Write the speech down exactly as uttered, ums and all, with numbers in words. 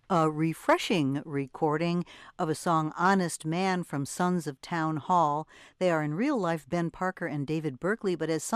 A refreshing recording of a song Honest Man from Sons of Town Hall. They are in real life Ben Parker and David Berkeley, but as